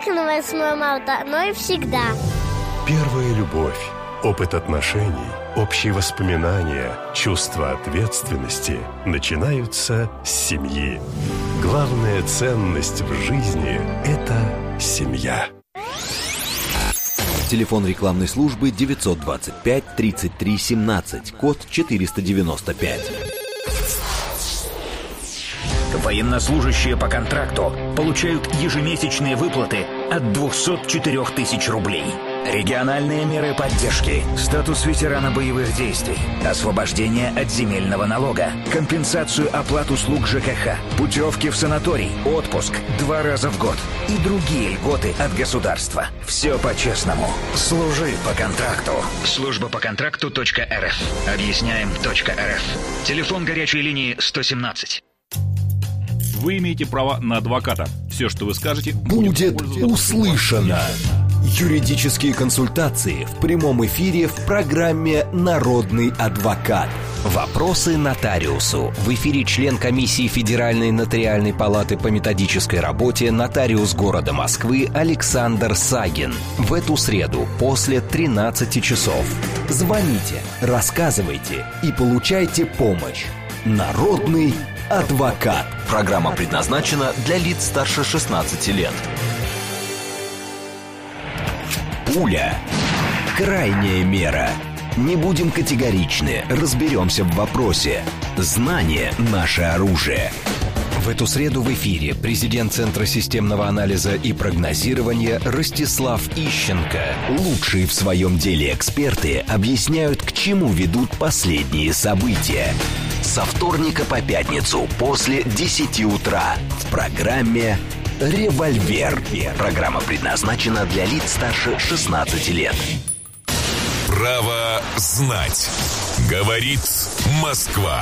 только на 8 марта, но и всегда. Первая любовь, опыт отношений, общие воспоминания, чувство ответственности начинаются с семьи. Главная ценность в жизни – это семья. Телефон рекламной службы 925-33-17, код 495. Военнослужащие по контракту получают ежемесячные выплаты от 204 тысяч рублей. Региональные меры поддержки, статус ветерана боевых действий, освобождение от земельного налога, компенсацию оплат услуг ЖКХ, путевки в санаторий, отпуск 2 раза в год и другие льготы от государства. Все по-честному. Служи по контракту. Служба по контракту.рф. Объясняем.рф. Телефон горячей линии 117. Вы имеете право на адвоката. Все, что вы скажете, будет услышано. Юридические консультации в прямом эфире в программе «Народный адвокат». Вопросы нотариусу. В эфире член комиссии Федеральной нотариальной палаты по методической работе, нотариус города Москвы Александр Сагин. В эту среду после 13 часов. Звоните, рассказывайте и получайте помощь. Народный адвокат. Программа предназначена для лиц старше 16 лет. Пуля. Крайняя мера. Не будем категоричны, разберемся в вопросе. Знание – наше оружие. В эту среду в эфире президент Центра системного анализа и прогнозирования Ростислав Ищенко. Лучшие в своем деле эксперты объясняют, к чему ведут последние события. Со вторника по пятницу после 10 утра в программе «Револьвер». Программа предназначена для лиц старше 16 лет. Право знать. Говорит Москва.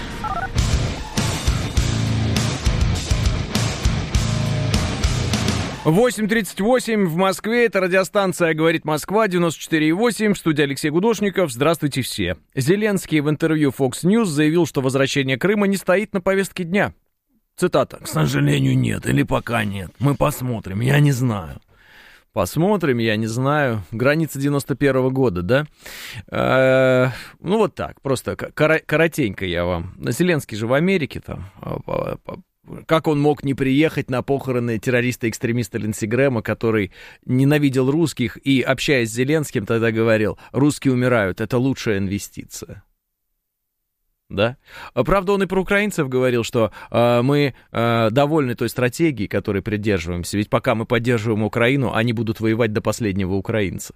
8:38 в Москве. Это радиостанция «Говорит Москва», 94,8. В студии Алексей Гудошников. Здравствуйте все. Зеленский в интервью Fox News заявил, что возвращение Крыма не стоит на повестке дня. Цитата. «К сожалению, нет. Или пока нет. Мы посмотрим. Я не знаю». Посмотрим, я не знаю. Граница 91-го года, да? Ну, вот так. Просто коротенько я вам. Зеленский же в Америке там... Как он мог не приехать на похороны террориста-экстремиста Линдси Грэма, который ненавидел русских и, общаясь с Зеленским, тогда говорил: русские умирают, это лучшая инвестиция. Да? Правда, он и про украинцев говорил, что мы довольны той стратегией, которой придерживаемся, ведь пока мы поддерживаем Украину, они будут воевать до последнего украинца.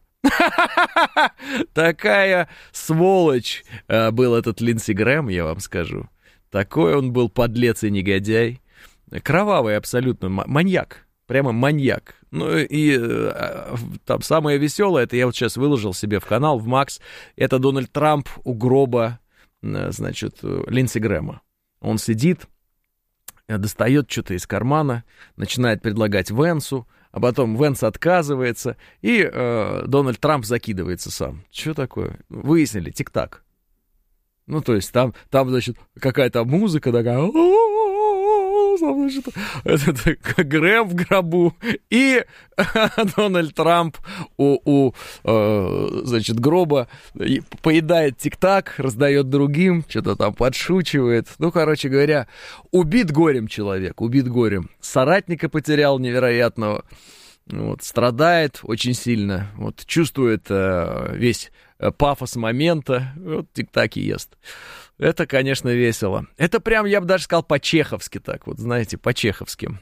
Такая сволочь был этот Линдси Грэм, я вам скажу. Такой он был подлец и негодяй. Кровавый абсолютно, маньяк. Прямо маньяк. Ну и там самое веселое, это я вот сейчас выложил себе в канал, в Макс, это Дональд Трамп у гроба, значит, Линдси Грэма. Он сидит, достает что-то из кармана, начинает предлагать Венсу, а потом Венс отказывается, и Дональд Трамп закидывается сам. Что такое? Выяснили, тик-так. Ну, то есть там, значит, какая-то музыка такая, значит, это Грэм в гробу, и Дональд Трамп значит, гроба поедает тик-так, раздает другим, что-то там подшучивает. Ну, короче говоря, убит горем человек, убит горем. Соратника потерял невероятного, вот, страдает очень сильно, вот, чувствует весь пафос момента, вот тик-таки ест. Это, конечно, весело. Это прям, я бы даже сказал, по-чеховски так, вот, знаете, по-чеховски.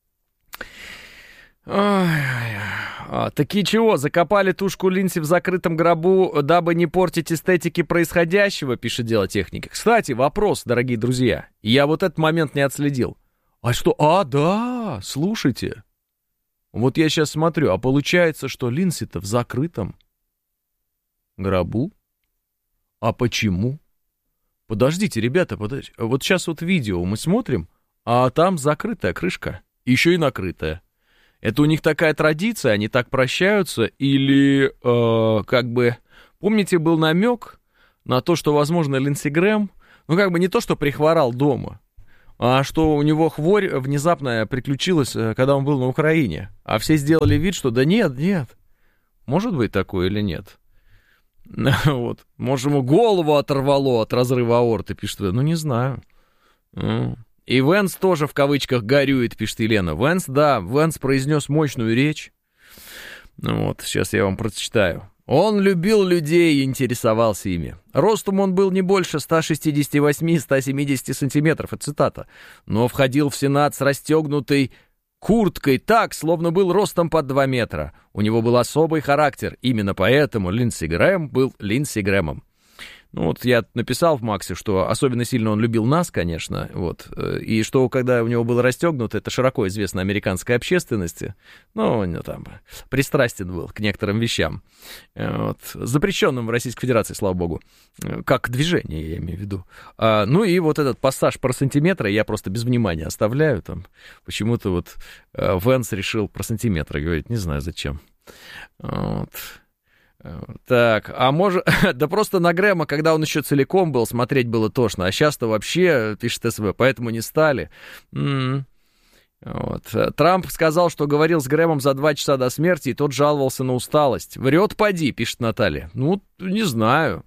Такие чего, закопали тушку Линдси в закрытом гробу, дабы не портить эстетики происходящего, пишет Дело техники. Кстати, вопрос, дорогие друзья, я вот этот момент не отследил. А что? Да, слушайте. Вот я сейчас смотрю, а получается, что Линдси-то в закрытом гробу? А почему? Подождите, ребята, подождите. Вот сейчас вот видео мы смотрим, а там закрытая крышка, еще и накрытая. Это у них такая традиция, они так прощаются, или как бы, помните, был намек на то, что, возможно, Линдси Грэм, ну как бы не то, что прихворал дома, А что у него хворь внезапно приключилась, когда он был на Украине. А все сделали вид, что да нет. Может быть такое или нет? Вот. Может, ему голову оторвало от разрыва аорты, пишет. Ну, не знаю. И Венс тоже в кавычках горюет, пишет Елена. Венс произнес мощную речь. Вот, сейчас я вам прочитаю. Он любил людей и интересовался ими. Ростом он был не больше 168-170 сантиметров, это цитата. Но входил в Сенат с расстегнутой курткой так, словно был ростом под 2 метра. У него был особый характер. Именно поэтому Линдси Грэм был Линдси Грэмом. Ну вот я написал в Максе, что особенно сильно он любил нас, конечно, вот, и что когда у него было расстегнуто, это широко известно американской общественности, ну, он там пристрастен был к некоторым вещам, вот, запрещенным в Российской Федерации, слава богу, как движение, я имею в виду. Ну и вот этот пассаж про сантиметры я просто без внимания оставляю, там, почему-то вот Венс решил про сантиметры говорить, не знаю зачем, вот. Так, а может... Да просто на Грэма, когда он еще целиком был, смотреть было тошно. А сейчас-то вообще, пишет СВ, поэтому не стали. Вот. Трамп сказал, что говорил с Грэмом за 2 часа до смерти, и тот жаловался на усталость. Врет, поди, пишет Наталья. Ну, не знаю.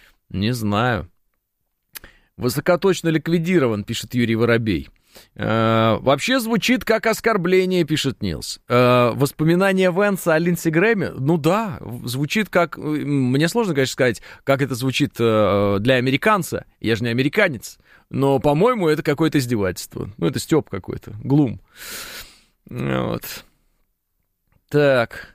Высокоточно ликвидирован, пишет Юрий Воробей. Вообще звучит как оскорбление, пишет Нилс. Воспоминания Венса о Линдси Грэме, ну да, звучит как... Мне сложно, конечно, сказать, как это звучит для американца. Я же не американец. Но, по-моему, это какое-то издевательство. Ну, это стёб какой-то, глум. Вот. Так...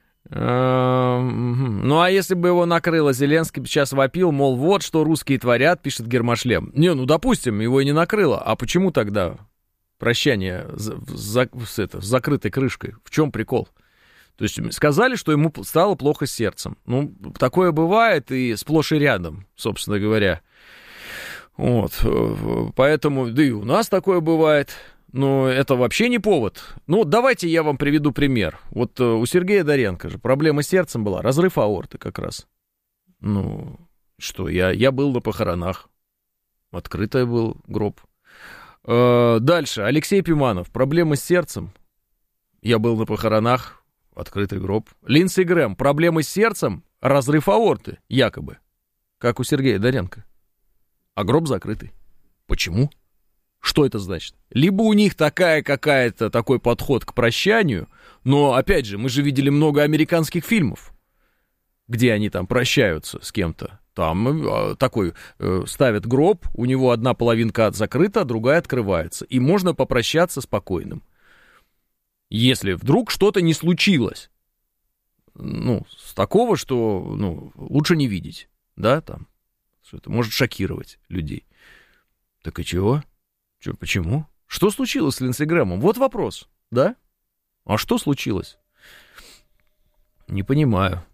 Ну, а если бы его накрыло, Зеленский сейчас вопил, мол, вот что русские творят, пишет Гермошлем. Не, ну, допустим, его и не накрыло. А почему тогда прощание с закрытой крышкой? В чем прикол? То есть сказали, что ему стало плохо с сердцем. Ну, такое бывает и сплошь и рядом, собственно говоря. Вот, поэтому, да и у нас такое бывает. Но это вообще не повод. Ну, давайте я вам приведу пример. Вот у Сергея Доренко же проблема с сердцем была, разрыв аорты как раз. Ну, что, я был на похоронах. Открытый был гроб. Дальше, Алексей Пиманов, проблема с сердцем. Я был на похоронах, открытый гроб. Линдси Грэм, проблемы с сердцем, разрыв аорты, якобы. Как у Сергея Доренко. А гроб закрытый. Почему? Что это значит? Либо у них такой подход к прощанию, но, опять же, мы же видели много американских фильмов, где они там прощаются с кем-то. Там такой ставят гроб, у него одна половинка закрыта, а другая открывается. И можно попрощаться спокойным. Если вдруг что-то не случилось, ну, с такого, что, ну, лучше не видеть, да, там, что это может шокировать людей. Так и чего? Почему? Что случилось с Линдси Грэмом? Вот вопрос, да? А что случилось? Не понимаю.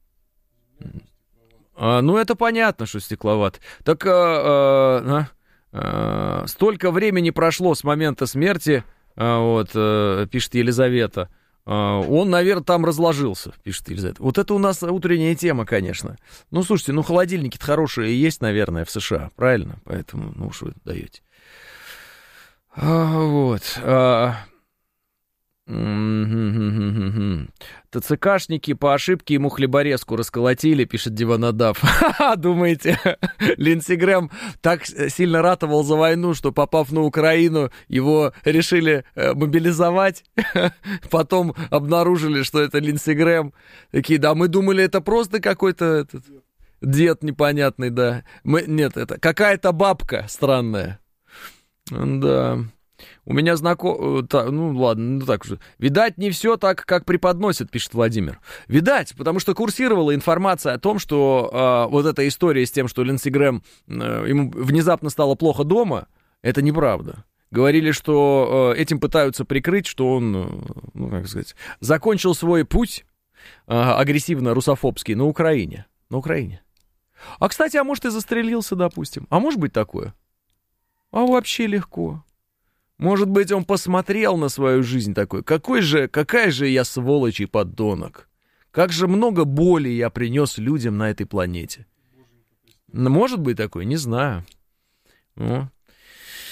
Ну, это понятно, что стекловат. Так столько времени прошло с момента смерти, вот, пишет Елизавета. Он, наверное, там разложился, пишет Елизавета. Вот это у нас утренняя тема, конечно. Ну, слушайте, ну, холодильники-то хорошие есть, наверное, в США, правильно? Поэтому, ну, что вы даете. Вот. ТЦКшники по ошибке ему хлеборезку расколотили, пишет Диванадав. Думаете, Линдси Грэм так сильно ратовал за войну, что, попав на Украину, его решили мобилизовать? Потом обнаружили, что это Линдси Грэм. Такие, да, мы думали, это просто какой-то дед непонятный, да. Нет, это какая-то бабка странная. Да. У меня ну ладно, ну так уже. Видать, не все так, как преподносят, пишет Владимир. Видать, потому что курсировала информация о том, что вот эта история с тем, что Линдси Грэм, ему внезапно стало плохо дома, это неправда. Говорили, что этим пытаются прикрыть, что он, ну как сказать, закончил свой путь агрессивно-русофобский на Украине. На Украине. А, кстати, а может и застрелился, допустим. А может быть такое? А вообще легко. Может быть, он посмотрел на свою жизнь такой. Какая же я сволочь и подонок. Как же много боли я принес людям на этой планете. Может быть такое, не знаю.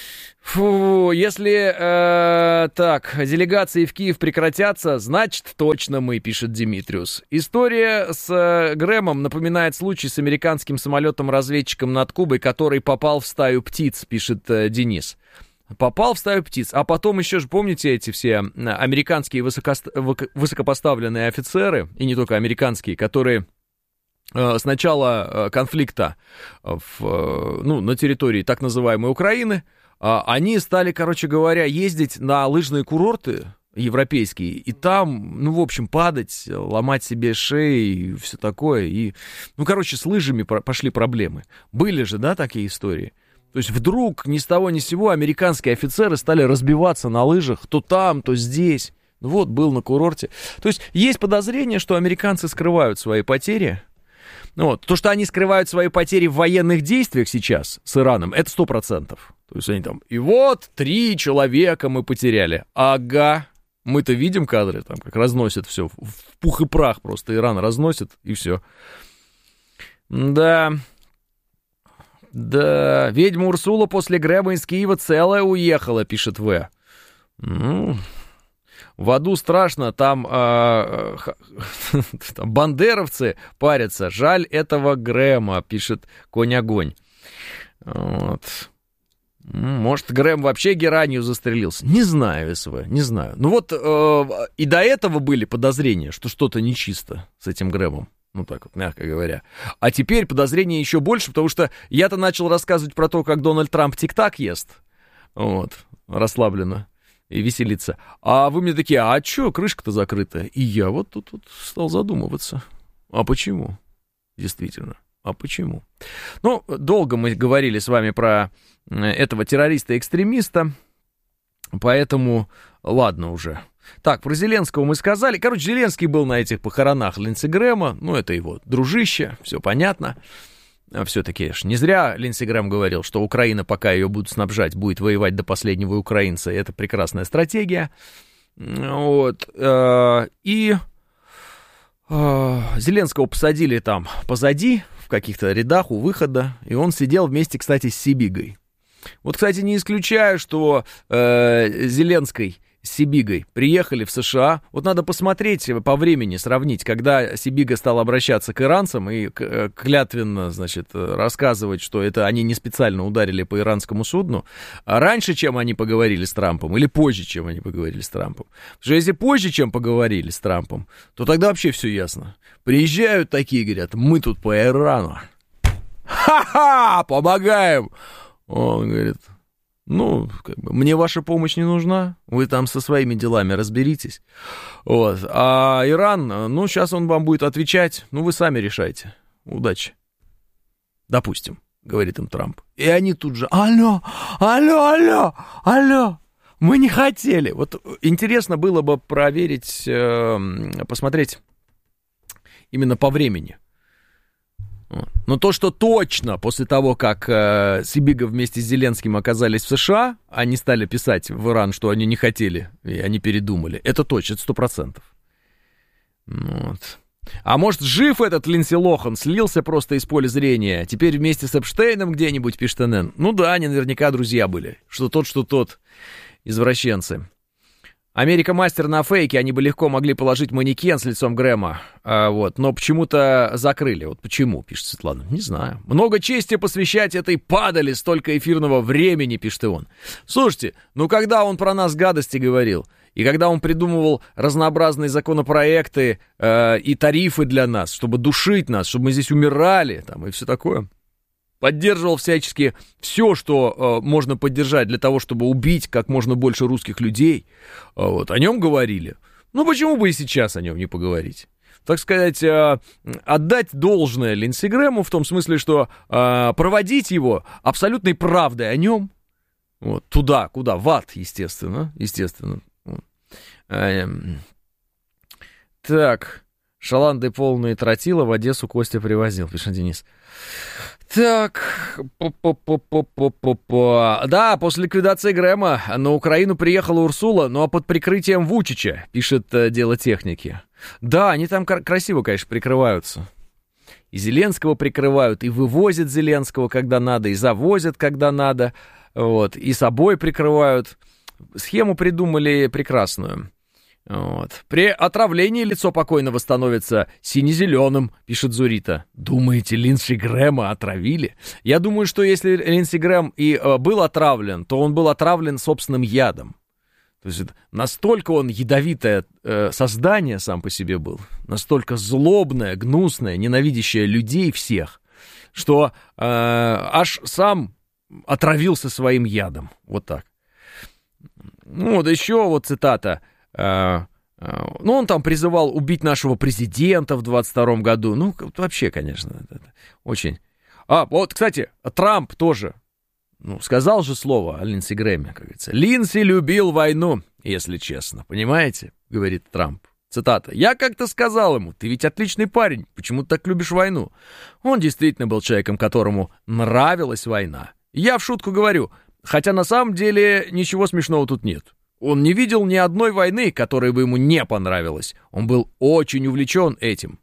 Фу, если делегации в Киев прекратятся, значит точно мы, пишет Димитриус. История с Грэмом напоминает случай с американским самолетом-разведчиком над Кубой, который попал в стаю птиц, пишет Денис. Попал в стаю птиц, а потом еще же, помните, эти все американские высокопоставленные офицеры, и не только американские, которые с начала конфликта на территории так называемой Украины, они стали, короче говоря, ездить на лыжные курорты европейские, и там, в общем, падать, ломать себе шеи и все такое. И, с лыжами пошли проблемы. Были же, да, такие истории? То есть вдруг ни с того ни с сего американские офицеры стали разбиваться на лыжах то там, то здесь. Был на курорте. То есть есть подозрение, что американцы скрывают свои потери. То, что они скрывают свои потери в военных действиях сейчас с Ираном, это 100%. То есть они там, 3 человека мы потеряли. Ага, мы-то видим кадры, там, как разносят все, в пух и прах просто Иран разносит, и все. Да, ведьма Урсула после Грэма из Киева целая уехала, пишет В. В аду страшно, там бандеровцы парятся. Жаль этого Грэма, пишет Конь-огонь. Может, Грэм вообще геранью застрелился? Не знаю, СВ, не знаю. И до этого были подозрения, что что-то нечисто с этим Грэмом. Мягко говоря. А теперь подозрения еще больше, потому что я-то начал рассказывать про то, как Дональд Трамп тик-так ест. Расслабленно. И веселиться. А вы мне такие, а чё, крышка-то закрыта? И я тут стал задумываться. А почему? Действительно, а почему? Долго мы говорили с вами про этого террориста-экстремиста, поэтому ладно уже. Так, про Зеленского мы сказали. Зеленский был на этих похоронах Линдси Грэма, это его дружище, все понятно. Все-таки не зря Линдси Грэм говорил, что Украина, пока ее будут снабжать, будет воевать до последнего украинца. И это прекрасная стратегия. И Зеленского посадили там позади, в каких-то рядах у выхода. И он сидел вместе, кстати, с Сибигой. Кстати, не исключаю, что Зеленский с Сибигой приехали в США. Надо посмотреть по времени, сравнить, когда Сибига стал обращаться к иранцам и клятвенно, рассказывать, что это они не специально ударили по иранскому судну, раньше, чем они поговорили с Трампом, или позже, чем они поговорили с Трампом. Потому что если позже, чем поговорили с Трампом, то тогда вообще все ясно. Приезжают такие, говорят, мы тут по Ирану. Ха-ха, помогаем. Он говорит... мне ваша помощь не нужна, вы там со своими делами разберитесь. А Иран, сейчас он вам будет отвечать, вы сами решайте. Удачи. Допустим, говорит им Трамп. И они тут же, алло, мы не хотели. Интересно было бы проверить, посмотреть именно по времени. Но то, что точно после того, как Сибига вместе с Зеленским оказались в США, они стали писать в Иран, что они не хотели, и они передумали. Это точно, это 100%. А может, жив этот Линдси Лохан, слился просто из поля зрения, теперь вместе с Эпштейном где-нибудь, пишет НН. Да, они наверняка друзья были. Что тот, извращенцы. Америка мастер на фейке, они бы легко могли положить манекен с лицом Грэма, но почему-то закрыли. Почему, пишет Светлана, не знаю. Много чести посвящать этой падали, столько эфирного времени, пишет и он. Слушайте, когда он про нас гадости говорил, и когда он придумывал разнообразные законопроекты и тарифы для нас, чтобы душить нас, чтобы мы здесь умирали, и все такое... Поддерживал всячески все, что можно поддержать для того, чтобы убить как можно больше русских людей. О нем говорили. Почему бы и сейчас о нем не поговорить? Так сказать, отдать должное Линдси Грэму в том смысле, что проводить его абсолютной правдой о нем туда, куда? В ад, естественно. Так, шаланды полные тротила в Одессу Костя привозил, пишет Денис. Так, да, после ликвидации Грэма на Украину приехала Урсула, но под прикрытием Вучича, пишет Дело техники. Да, они там красиво, конечно, прикрываются. И Зеленского прикрывают, и вывозят Зеленского, когда надо, и завозят, когда надо. вот, и собой прикрывают. Схему придумали прекрасную. Вот. При отравлении лицо покойного становится сине-зеленым, пишет Зурита. Думаете, Линдси Грэма отравили? Я думаю, что если Линдси Грэм и был отравлен, то он был отравлен собственным ядом. То есть настолько он ядовитое создание сам по себе был, настолько злобное, гнусное, ненавидящее людей всех, что аж сам отравился своим ядом. Вот так. Ну, вот еще вот цитата. Ну, он там призывал убить нашего президента в 22-м году. Ну, вообще, конечно, это очень... вот, кстати, Трамп тоже, ну, сказал же слово о Линдси Грэме, как говорится. Линдси любил войну, если честно, понимаете, говорит Трамп. Цитата. «Я как-то сказал ему, ты ведь отличный парень, почему ты так любишь войну?» Он действительно был человеком, которому нравилась война. Я в шутку говорю, хотя на самом деле ничего смешного тут нет. Он не видел ни одной войны, которая бы ему не понравилась. Он был очень увлечен этим.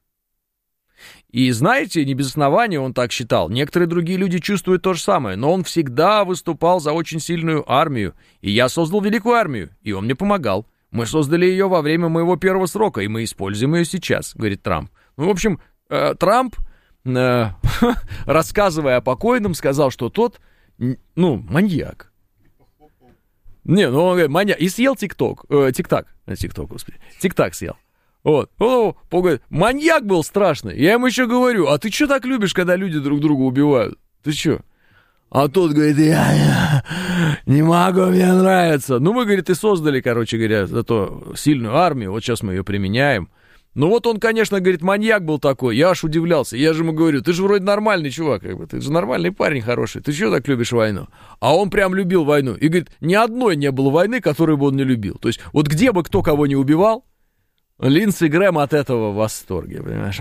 И знаете, не без основания он так считал. Некоторые другие люди чувствуют то же самое, но он всегда выступал за очень сильную армию. И я создал великую армию, и он мне помогал. Мы создали ее во время моего первого срока, и мы используем ее сейчас, говорит Трамп. Ну, в общем, Трамп, рассказывая о покойном, сказал, что тот, ну, маньяк. Не, ну он говорит, маньяк. И съел тик-так, господи. Тик-так съел. Вот. Он говорит, маньяк был страшный. Я ему еще говорю, а ты что так любишь, когда люди друг друга убивают? Ты что? А тот говорит, я не могу, мне нравится. Ну, мы, говорит, и создали, короче говоря, зато сильную армию. Вот сейчас мы ее применяем. Ну, вот он, конечно, говорит, маньяк был такой. Я аж удивлялся. Я же ему говорю, ты же вроде нормальный чувак, как бы. Ты же нормальный парень хороший. Ты чего так любишь войну? А он прям любил войну. И говорит, ни одной не было войны, которую бы он не любил. То есть, вот где бы кто кого не убивал, Линдси Грэм от этого в восторге, понимаешь?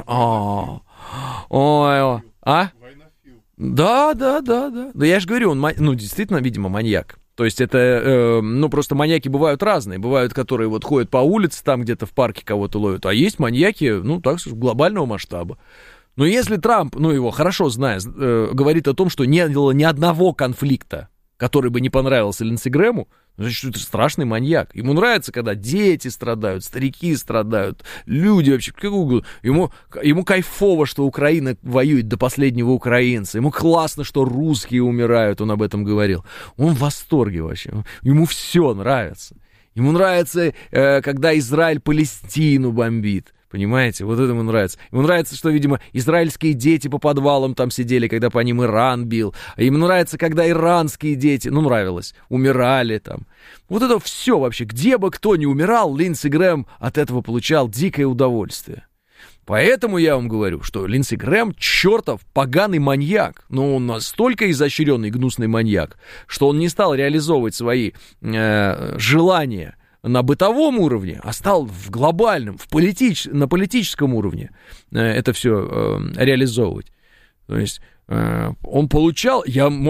Да. Да я же говорю, он, ну, действительно, видимо, маньяк. То есть это, ну, просто маньяки бывают разные. Бывают, которые вот ходят по улице, там где-то в парке кого-то ловят. А есть маньяки, ну, так сказать, глобального масштаба. Но если Трамп, ну, его хорошо зная, говорит о том, что не было ни одного конфликта, который бы не понравился Линдси Грэму, значит, это страшный маньяк. Ему нравится, когда дети страдают, старики страдают, люди вообще, как угодно. Ему кайфово, что Украина воюет до последнего украинца. Ему классно, что русские умирают, он об этом говорил. Он в восторге вообще. Ему все нравится. Ему нравится, когда Израиль Палестину бомбит. Понимаете? Вот это ему нравится. Ему нравится, что, видимо, израильские дети по подвалам там сидели, когда по ним Иран бил. А ему нравится, когда иранские дети, ну, нравилось, умирали там. Вот это все вообще. Где бы кто ни умирал, Линдси Грэм от этого получал дикое удовольствие. Поэтому я вам говорю, что Линдси Грэм чертов поганый маньяк. Но он настолько изощренный гнусный маньяк, что он не стал реализовывать свои желания на бытовом уровне, а стал в глобальном, на политическом уровне это все реализовывать. То есть он получал,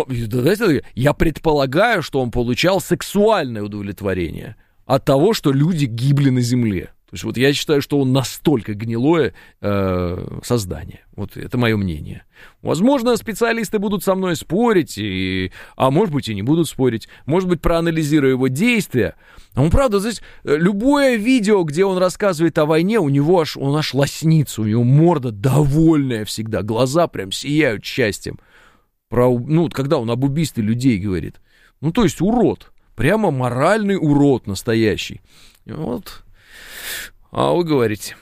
я предполагаю, что он получал сексуальное удовлетворение от того, что люди гибли на земле. То есть вот я считаю, что он настолько гнилое создание. Вот это мое мнение. Возможно, специалисты будут со мной спорить, а может быть и не будут спорить. Может быть, проанализируя его действия. А он, правда, здесь любое видео, где он рассказывает о войне, он аж лоснится, у него морда довольная всегда, глаза прям сияют счастьем. Когда он об убийстве людей говорит. Ну, то есть урод. Прямо моральный урод настоящий. Вот. А вы говорите,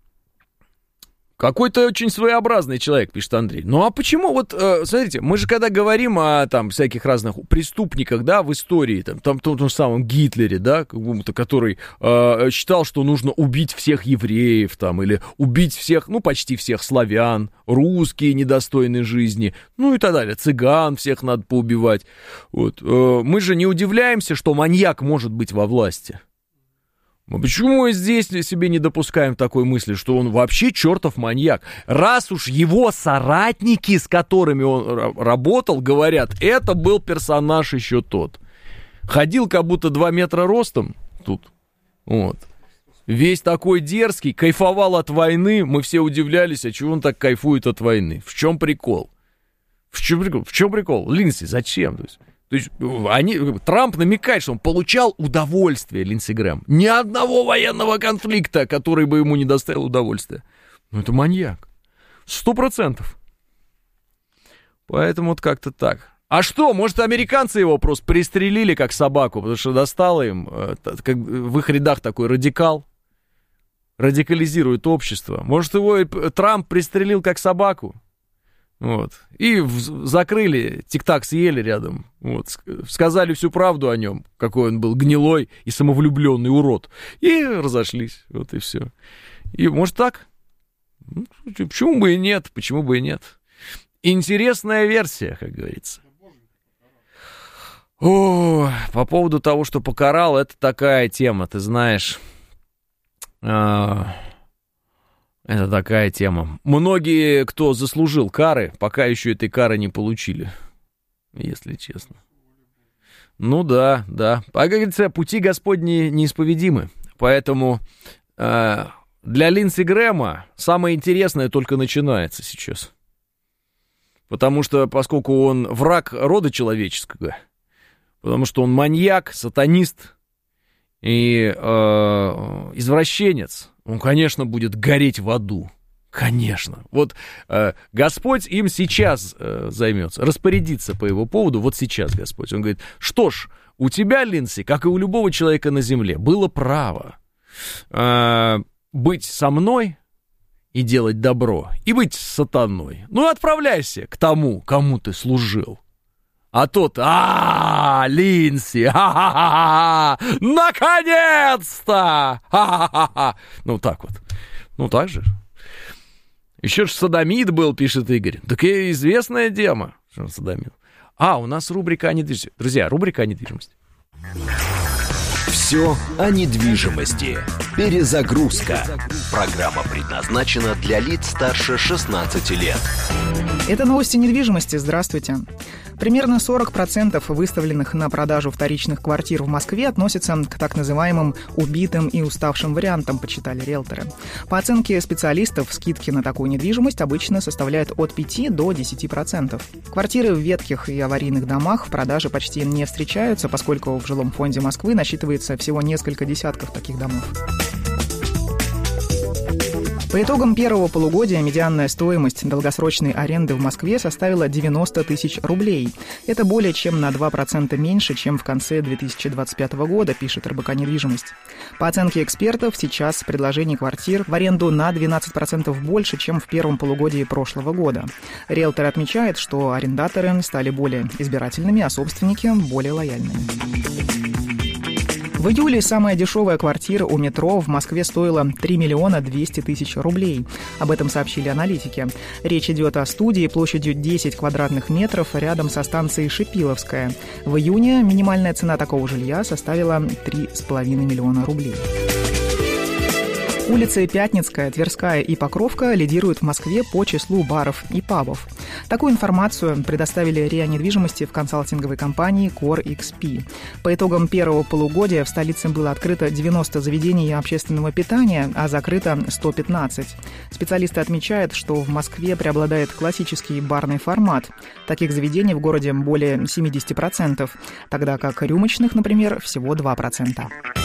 какой-то очень своеобразный человек, пишет Андрей. Ну а почему, вот, смотрите, мы же когда говорим о там всяких разных преступниках, да, в истории, там том же самом Гитлере, да, какому-то, который считал, что нужно убить всех евреев, там, или убить всех, ну, почти всех славян, русские недостойны жизни, ну и так далее, цыган всех надо поубивать. Вот. Мы же не удивляемся, что маньяк может быть во власти. Почему мы здесь себе не допускаем такой мысли, что он вообще чертов маньяк? Раз уж его соратники, с которыми он работал, говорят, это был персонаж еще тот. Ходил как будто 2 метра ростом тут, вот. Весь такой дерзкий, кайфовал от войны, мы все удивлялись, а чего он так кайфует от войны? В чем прикол? В чем прикол? Линдси, зачем? То есть Трамп намекает, что он получал удовольствие, Линдси Грэм. Ни одного военного конфликта, который бы ему не доставил удовольствия. Ну, это маньяк. 100%. Поэтому вот как-то так. А что, может, американцы его просто пристрелили как собаку, потому что достало им, как в их рядах такой радикал, радикализирует общество. Может, его Трамп пристрелил как собаку. Вот. И закрыли, тик-так съели рядом. Вот. Сказали всю правду о нем, какой он был гнилой и самовлюбленный урод. И разошлись. Вот и все. И может так? Ну, почему бы и нет? Почему бы и нет? Интересная версия, как говорится. О, по поводу того, что покарал, это такая тема, ты знаешь. Это такая тема. Многие, кто заслужил кары, пока еще этой кары не получили, если честно. Ну да. А как говорится, пути Господни неисповедимы. Поэтому для Линдси Грэма самое интересное только начинается сейчас. Потому что, поскольку он враг рода человеческого, потому что он маньяк, сатанист и извращенец, он, конечно, будет гореть в аду. Конечно. Вот Господь им сейчас займется, распорядится по его поводу, вот сейчас Господь. Он говорит, что ж, у тебя, Линдси, как и у любого человека на земле, было право быть со мной и делать добро, и быть с сатаной. Ну, отправляйся к тому, кому ты служил. А тот, Линдси, наконец-то! Ну, так вот. Ну, так же. Еще ж содомит был, пишет Игорь. Так и известная тема, что он содомит. У нас рубрика о недвижимости. Друзья, рубрика о недвижимости. Все о недвижимости. Перезагрузка. Программа предназначена для лиц старше 16 лет. Это новости недвижимости. Здравствуйте. Примерно 40% выставленных на продажу вторичных квартир в Москве относятся к так называемым убитым и уставшим вариантам, почитали риэлторы. По оценке специалистов, скидки на такую недвижимость обычно составляют от 5 до 10%. Квартиры в ветхих и аварийных домах в продаже почти не встречаются, поскольку в жилом фонде Москвы насчитывается всего несколько десятков таких домов. По итогам первого полугодия медианная стоимость долгосрочной аренды в Москве составила 90 тысяч рублей. Это более чем на 2% меньше, чем в конце 2025 года, пишет РБК «Недвижимость». По оценке экспертов, сейчас предложений квартир в аренду на 12% больше, чем в первом полугодии прошлого года. Риэлторы отмечают, что арендаторы стали более избирательными, а собственники более лояльными. В июле самая дешевая квартира у метро в Москве стоила 3 миллиона 200 тысяч рублей. Об этом сообщили аналитики. Речь идет о студии площадью 10 квадратных метров рядом со станцией Шипиловская. В июне минимальная цена такого жилья составила 3,5 миллиона рублей. Улицы Пятницкая, Тверская и Покровка лидируют в Москве по числу баров и пабов. Такую информацию предоставили РИА недвижимости в консалтинговой компании Core XP. По итогам первого полугодия в столице было открыто 90 заведений общественного питания, а закрыто 115. Специалисты отмечают, что в Москве преобладает классический барный формат. Таких заведений в городе более 70%, тогда как рюмочных, например, всего 2%.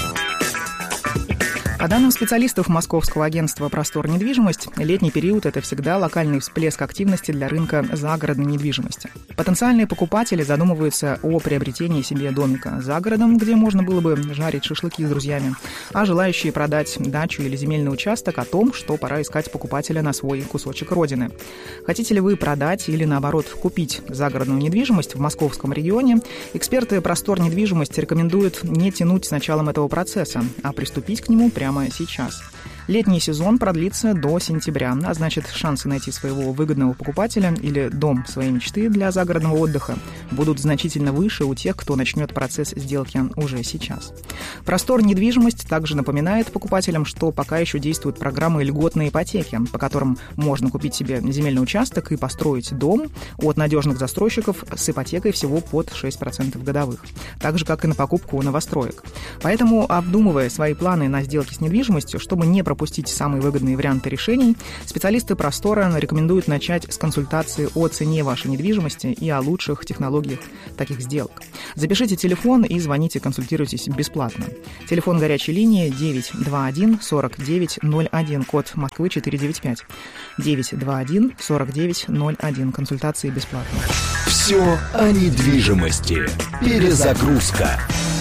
По данным специалистов Московского агентства «Простор недвижимость», летний период – это всегда локальный всплеск активности для рынка загородной недвижимости. Потенциальные покупатели задумываются о приобретении себе домика за городом, где можно было бы жарить шашлыки с друзьями, а желающие продать дачу или земельный участок о том, что пора искать покупателя на свой кусочек родины. Хотите ли вы продать или, наоборот, купить загородную недвижимость в московском регионе, эксперты «Простор недвижимость» рекомендуют не тянуть с началом этого процесса, а приступить к нему прямо сейчас. Летний сезон продлится до сентября, а значит, шансы найти своего выгодного покупателя или дом своей мечты для загородного отдыха будут значительно выше у тех, кто начнет процесс сделки уже сейчас. Простор недвижимость также напоминает покупателям, что пока еще действуют программы льготной ипотеки, по которым можно купить себе земельный участок и построить дом от надежных застройщиков с ипотекой всего под 6% годовых, так же, как и на покупку новостроек. Поэтому, обдумывая свои планы на сделки с недвижимостью, чтобы не пропустить пропустить самые выгодные варианты решений, специалисты Простора рекомендуют начать с консультации о цене вашей недвижимости и о лучших технологиях таких сделок. Запишите телефон и звоните, консультируйтесь бесплатно. Телефон горячей линии 921 49 01, код Москвы 495. 921 49 01. Консультации бесплатно. Все о недвижимости. Перезагрузка.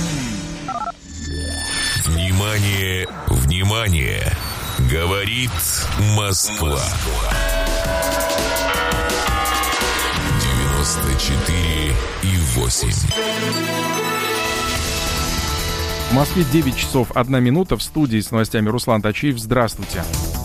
Внимание, внимание! Говорит Москва. 94,8. В Москве 9 часов 1 минута. В студии с новостями Руслан Тачиев. Здравствуйте.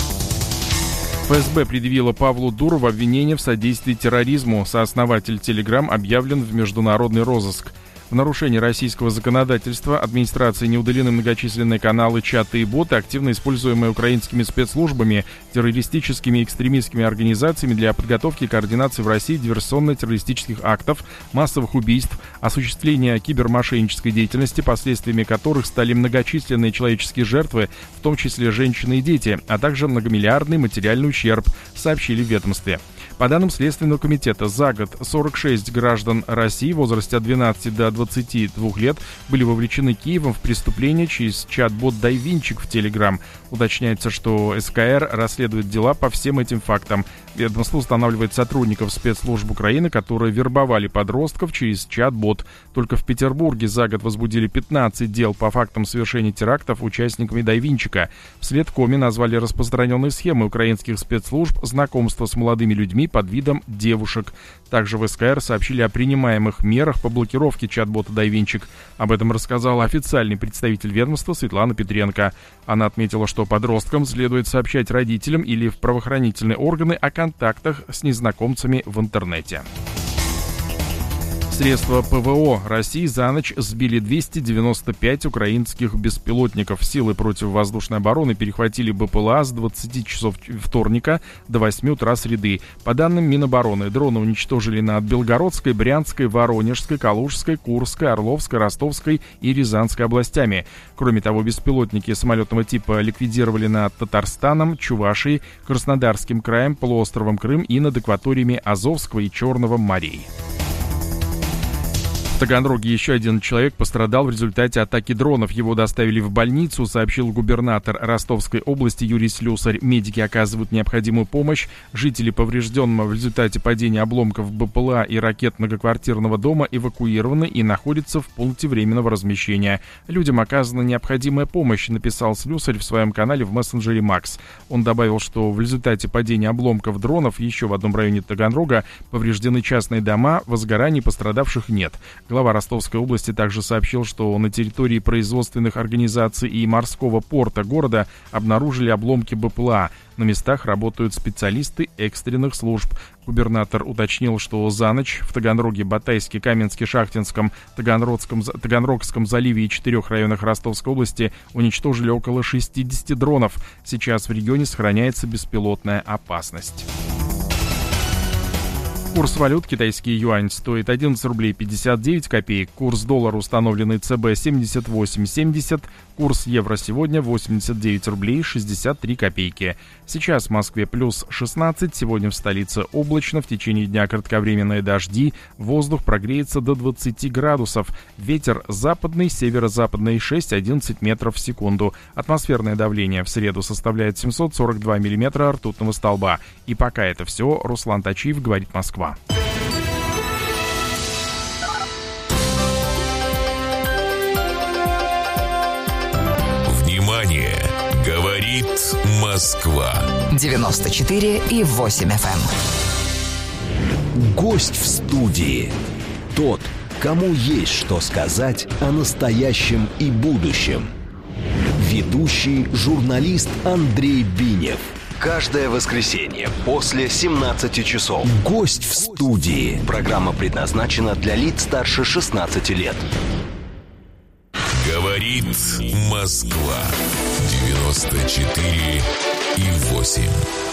ФСБ предъявила Павлу Дурову обвинение в содействии терроризму. Сооснователь Telegram объявлен в международный розыск. В нарушении российского законодательства администрации не удалены многочисленные каналы, чаты и боты, активно используемые украинскими спецслужбами, террористическими и экстремистскими организациями для подготовки и координации в России диверсионно-террористических актов, массовых убийств, осуществления кибермошеннической деятельности, последствиями которых стали многочисленные человеческие жертвы, в том числе женщины и дети, а также многомиллиардный материальный ущерб, сообщили в ведомстве. По данным Следственного комитета, за год 46 граждан России в возрасте от 12 до 22 лет были вовлечены Киевом в преступление через чат-бот «Дайвинчик» в Telegram. Уточняется, что СКР расследует дела по всем этим фактам. Ведомство устанавливает сотрудников спецслужб Украины, которые вербовали подростков через чат-бот. Только в Петербурге за год возбудили 15 дел по фактам совершения терактов участниками «Дайвинчика». В Следкоме назвали распространенные схемы украинских спецслужб знакомства с молодыми людьми под видом девушек. Также в СКР сообщили о принимаемых мерах по блокировке чат-бота «Дайвинчик». Об этом рассказала официальный представитель ведомства Светлана Петренко. Она отметила, что подросткам следует сообщать родителям или в правоохранительные органы о контактах с незнакомцами в интернете. Средства ПВО России за ночь сбили 295 украинских беспилотников. Силы противовоздушной обороны перехватили БПЛА с 20 часов вторника до 8 утра среды. По данным Минобороны, дроны уничтожили над Белгородской, Брянской, Воронежской, Калужской, Курской, Орловской, Ростовской и Рязанской областями. Кроме того, беспилотники самолетного типа ликвидировали над Татарстаном, Чувашией, Краснодарским краем, полуостровом Крым и над акваториями Азовского и Черного морей. В Таганроге еще один человек пострадал в результате атаки дронов. Его доставили в больницу, сообщил губернатор Ростовской области Юрий Слюсарь. Медики оказывают необходимую помощь. Жители поврежденного в результате падения обломков БПЛА и ракет многоквартирного дома эвакуированы и находятся в пункте временного размещения. Людям оказана необходимая помощь, написал Слюсарь в своем канале в мессенджере Макс. Он добавил, что в результате падения обломков дронов еще в одном районе Таганрога повреждены частные дома, возгораний пострадавших нет. Глава Ростовской области также сообщил, что на территории производственных организаций и морского порта города обнаружили обломки БПЛА. На местах работают специалисты экстренных служб. Губернатор уточнил, что за ночь в Таганроге, Батайске, Каменске, Шахтинском, Таганрогском заливе и 4 районах Ростовской области уничтожили около 60 дронов. Сейчас в регионе сохраняется беспилотная опасность. Курс валют: китайский юань стоит 11 рублей 59 копеек, курс доллара, установленный ЦБ, 78,70, курс евро сегодня 89 рублей 63 копейки. Сейчас в Москве плюс 16, сегодня в столице облачно, в течение дня кратковременные дожди, воздух прогреется до 20 градусов, ветер западный, северо-западный 6-11 метров в секунду. Атмосферное давление в среду составляет 742 миллиметра ртутного столба. И пока это все. Руслан Тачиев, говорит Москва. Внимание! Говорит Москва. 94,8 FM. Гость в студии. Тот, кому есть что сказать о настоящем и будущем. Ведущий журналист Андрей Бинев. Каждое воскресенье после 17 часов. Гость в студии. Программа предназначена для лиц старше 16 лет. Говорит Москва. 94,8.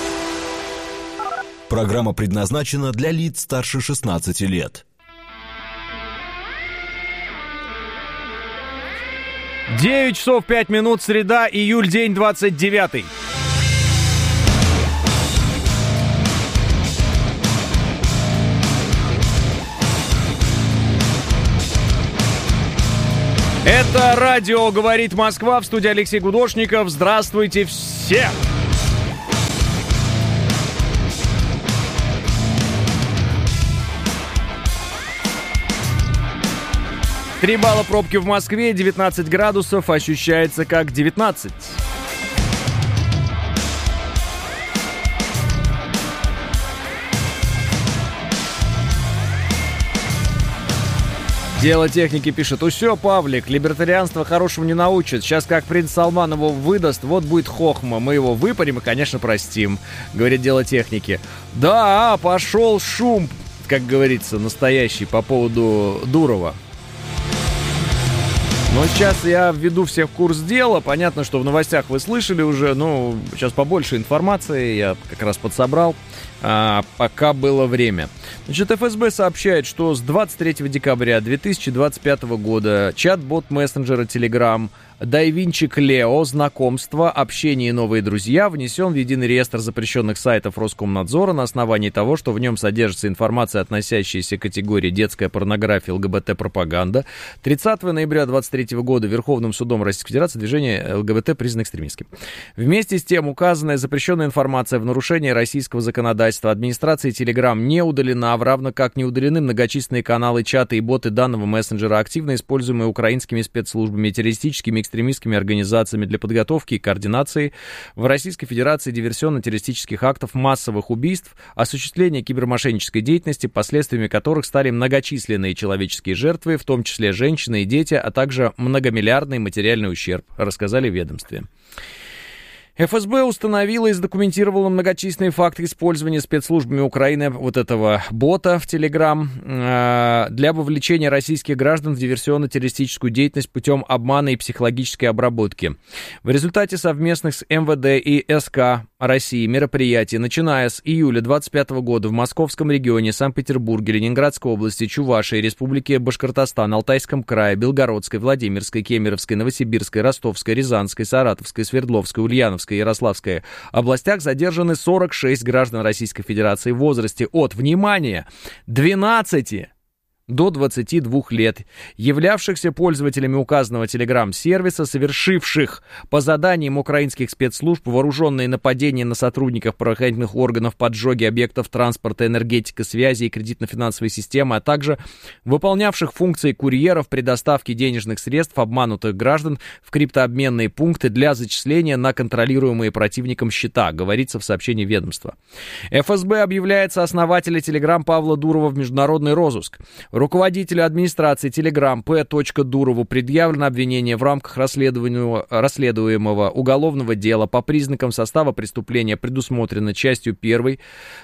Программа предназначена для лиц старше 16 лет. 9 часов 5 минут, среда, июль, день 29. Это радио «Говорит Москва», в студии Алексей Гудошников. Здравствуйте все! Три балла пробки в Москве, 19 градусов, ощущается как 19. Дело техники пишет: «Усё, Павлик, либертарианство хорошему не научит. Сейчас как принц Салман его выдаст, вот будет хохма. Мы его выпарим и, конечно, простим», — говорит Дело техники. Да, пошел шум, как говорится, настоящий по поводу Дурова. Но сейчас я введу всех в курс дела. Понятно, что в новостях вы слышали уже, но сейчас побольше информации я как раз подсобрал, пока было время. Значит, ФСБ сообщает, что с 23 декабря 2025 года чат-бот мессенджера Telegram DaVinci Leo «Знакомство, общение и новые друзья» внесен в единый реестр запрещенных сайтов Роскомнадзора на основании того, что в нем содержится информация, относящаяся к категории детская порнография, ЛГБТ-пропаганда. 30 ноября 2023 года Верховным судом Российской Федерации движение ЛГБТ признано экстремистским. Вместе с тем, указанная запрещенная информация в нарушении российского законодательства администрации Telegram не удалена, равно как не удалены многочисленные каналы, чаты и боты данного мессенджера, активно используемые украинскими спецслужбами, террористическими экстремистскими организациями для подготовки и координации в Российской Федерации диверсионно-террористических актов, массовых убийств, осуществления кибермошеннической деятельности, последствиями которых стали многочисленные человеческие жертвы, в том числе женщины и дети, а также многомиллиардный материальный ущерб, рассказали в ведомстве. ФСБ установила и задокументировала многочисленные факты использования спецслужбами Украины вот этого бота в Telegram для вовлечения российских граждан в диверсионно-террористическую деятельность путем обмана и психологической обработки. В результате совместных с МВД и СК России мероприятий, начиная с июля 2025 года в Московском регионе, Санкт-Петербурге, Ленинградской области, Чувашии, Республике Башкортостан, Алтайском крае, Белгородской, Владимирской, Кемеровской, Новосибирской, Ростовской, Рязанской, Саратовской, Свердловской, Ульяновской, Ярославской областях задержаны 46 граждан Российской Федерации в возрасте от, внимание, 12 до 22 лет, являвшихся пользователями указанного Telegram-сервиса, совершивших по заданиям украинских спецслужб вооруженные нападения на сотрудников правоохранительных органов, поджоги объектов транспорта, энергетика, связи и кредитно-финансовой системы, а также выполнявших функции курьеров при доставке денежных средств обманутых граждан в криптообменные пункты для зачисления на контролируемые противником счета, говорится в сообщении ведомства. ФСБ объявляет сооснователя Telegram Павла Дурова в международный розыск. Руководителю администрации Telegram П. Дурову предъявлено обвинение в рамках расследуемого уголовного дела по признакам состава преступления, предусмотрено частью 1,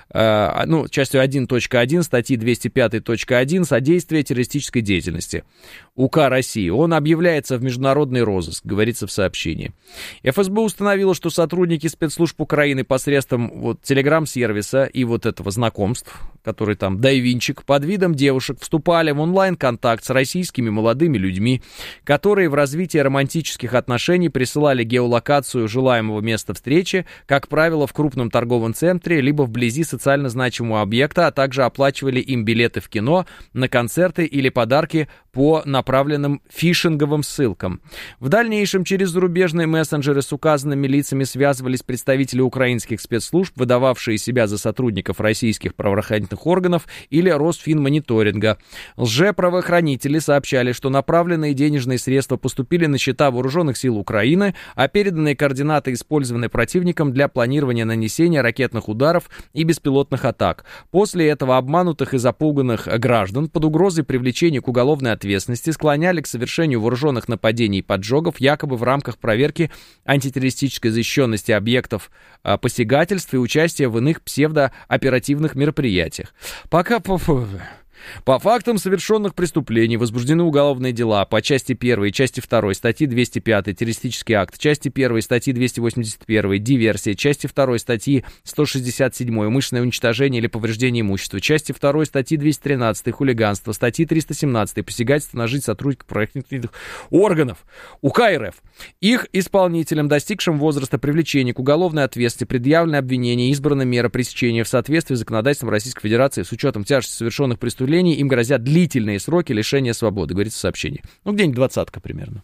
частью 1.1 статьи 205.1 «Содействие террористической деятельности» УК России. Он объявляется в международный розыск, говорится в сообщении. ФСБ установило, что сотрудники спецслужб Украины посредством Telegram-сервиса и этого знакомств, который там DaVinci, под видом девушек вступали в онлайн-контакт с российскими молодыми людьми, которые в развитии романтических отношений присылали геолокацию желаемого места встречи, как правило, в крупном торговом центре, либо вблизи социально значимого объекта, а также оплачивали им билеты в кино, на концерты или подарки по направленным фишинговым ссылкам. В дальнейшем через зарубежные мессенджеры с указанными лицами связывались представители украинских спецслужб, выдававшие себя за сотрудников российских правоохранительных органов или Росфинмониторинга. Лжеправоохранители сообщали, что направленные денежные средства поступили на счета вооруженных сил Украины, а переданные координаты использованы противником для планирования нанесения ракетных ударов и беспилотных атак. После этого обманутых и запуганных граждан под угрозой привлечения к уголовной ответственности склоняли к совершению вооруженных нападений и поджогов, якобы в рамках проверки антитеррористической защищенности объектов посягательств и участия в иных псевдооперативных мероприятиях. Пока По фактам совершенных преступлений возбуждены уголовные дела по части 1 и части 2 статьи 205 террористический акт, части 1 статьи 281 диверсия, части 2 статьи 167 умышленное уничтожение или повреждение имущества, части 2 статьи 213 хулиганство, статьи 317 посягательство на жизнь сотрудников правоохранительных органов УК РФ. Их исполнителям, достигшим возраста привлечения к уголовной ответственности, предъявлены обвинения и избрана мера пресечения в соответствии с законодательством Российской Федерации. С учетом тяжести совершенных преступлений им грозят длительные сроки лишения свободы, говорится в сообщении. Ну, где-нибудь 20-ка примерно.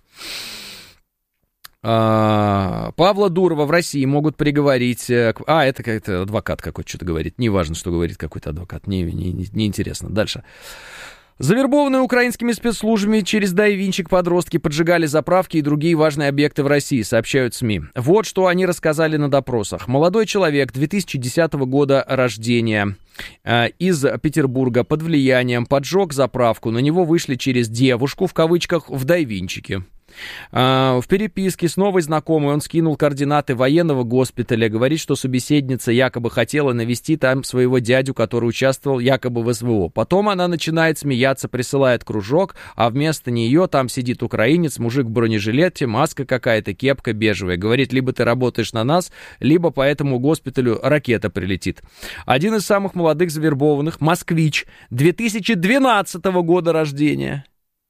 Павла Дурова в России могут приговорить... это как-то адвокат какой-то что-то говорит. Неважно, что говорит какой-то адвокат. Не интересно. Дальше. Завербованные украинскими спецслужбами через дайвинчик подростки поджигали заправки и другие важные объекты в России, сообщают СМИ. Вот что они рассказали на допросах. Молодой человек 2010 года рождения из Петербурга под влиянием поджег заправку. На него вышли через девушку, в кавычках, в дайвинчике. В переписке с новой знакомой он скинул координаты военного госпиталя, говорит, что собеседница якобы хотела навести там своего дядю, который участвовал якобы в СВО. Потом она начинает смеяться, присылает кружок, а вместо нее там сидит украинец, мужик в бронежилете, маска какая-то, кепка бежевая. Говорит, либо ты работаешь на нас, либо по этому госпиталю ракета прилетит. Один из самых молодых завербованных, москвич, 2012 года рождения.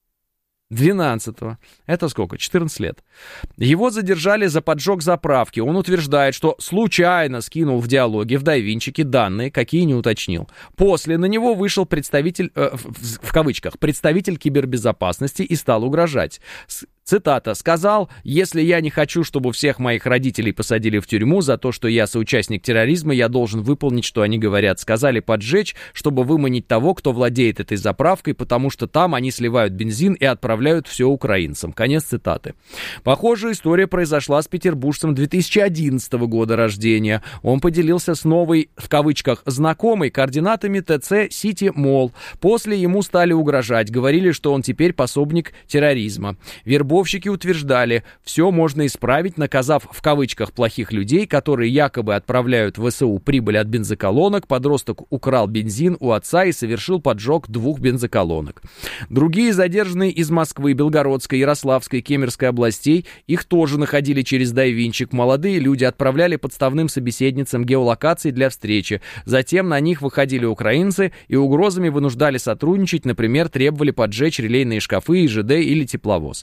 12-го. Это сколько? 14 лет. Его задержали за поджог заправки. Он утверждает, что случайно скинул в диалоге в дайвинчике данные, какие не уточнил. После на него вышел представитель, в кавычках, представитель кибербезопасности и стал угрожать. Цитата. «Сказал, если я не хочу, чтобы всех моих родителей посадили в тюрьму за то, что я соучастник терроризма, я должен выполнить, что они говорят. Сказали поджечь, чтобы выманить того, кто владеет этой заправкой, потому что там они сливают бензин и отправляют все украинцам». Конец цитаты. Похожая история произошла с петербуржцем 2011 года рождения. Он поделился с новой, в кавычках, знакомой координатами ТЦ Сити Молл. После ему стали угрожать. Говорили, что он теперь пособник терроризма. Вербовщики утверждали, все можно исправить, наказав в кавычках плохих людей, которые якобы отправляют в ВСУ прибыль от бензоколонок. Подросток украл бензин у отца и совершил поджог 2 бензоколонок. Другие задержанные из Москвы, Белгородской, Ярославской, Кемеровской областей, их тоже находили через дайвинчик. Молодые люди отправляли подставным собеседницам геолокации для встречи. Затем на них выходили украинцы и угрозами вынуждали сотрудничать, например, требовали поджечь релейные шкафы, ЖД или тепловоз.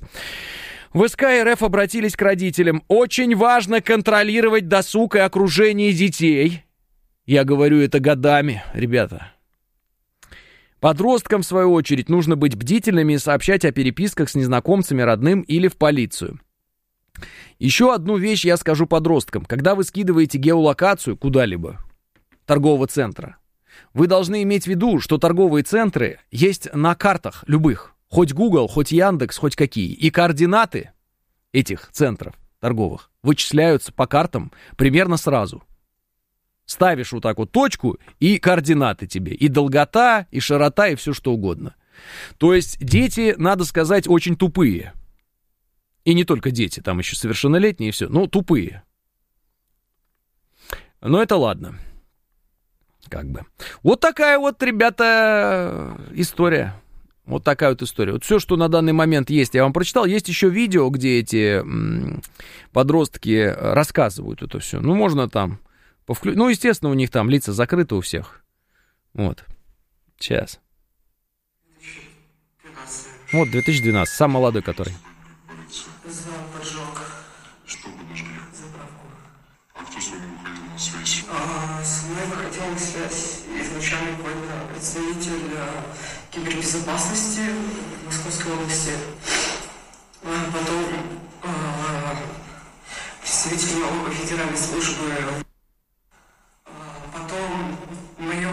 В СК РФ обратились к родителям. Очень важно контролировать досуг и окружение детей. Я говорю это годами, ребята. Подросткам, в свою очередь, нужно быть бдительными и сообщать о переписках с незнакомцами, родным или в полицию. Еще одну вещь я скажу подросткам. Когда вы скидываете геолокацию куда-либо, торгового центра, вы должны иметь в виду, что торговые центры есть на картах любых. Хоть Google, хоть Яндекс, хоть какие. И координаты этих центров торговых вычисляются по картам примерно сразу. Ставишь вот так вот точку, и координаты тебе. И долгота, и широта, и все что угодно. То есть дети, надо сказать, очень тупые. И не только дети, там еще совершеннолетние и все. Ну, тупые. Но это ладно. Как бы. Вот такая вот, ребята, история. Вот такая вот история. Вот все, что на данный момент есть, я вам прочитал. Есть еще видео, где эти подростки рассказывают это все. Ну, можно там... Ну, естественно, у них там лица закрыты у всех. Вот. Сейчас. Вот, 2012. Самый молодой, который. За поджог. Что подожгли? Заправку. А кто с вами выходил на связь? Со мной выходил на связь изначально какой-то представитель кибербезопасности Московской области. Потом представитель налоговой федеральной службы. Потом майор